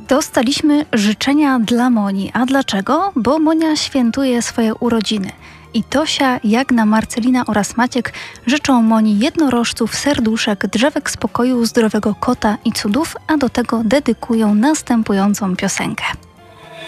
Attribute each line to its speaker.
Speaker 1: Dostaliśmy życzenia dla Moni. A dlaczego? Bo Monia świętuje swoje urodziny. I Tosia, Jagna, Marcelina oraz Maciek życzą Moni jednorożców, serduszek, drzewek spokoju, zdrowego kota i cudów, a do tego dedykują następującą piosenkę.